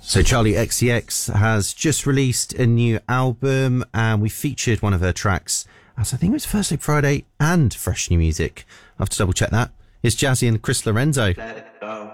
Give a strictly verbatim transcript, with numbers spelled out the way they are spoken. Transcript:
So Charlie X C X has just released a new album, and we featured one of her tracks as I think it was First Aid Friday and Fresh New Music. I have to double check that. It's Jazzy and Chris Lorenzo. Let it go.